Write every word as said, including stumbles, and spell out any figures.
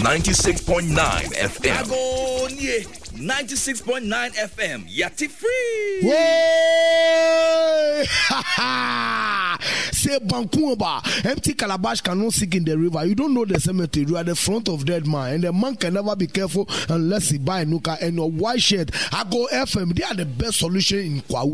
ninety-six point nine F M. Ago nye ninety-six point nine F M. Yati free. Way! Say Bankumba, empty calabash cannot sink in the river. You don't know the cemetery. You are the front of dead man, and the man can never be careful unless he buy a nuka and your white shirt. Ago F M. They are the best solution in Kwa.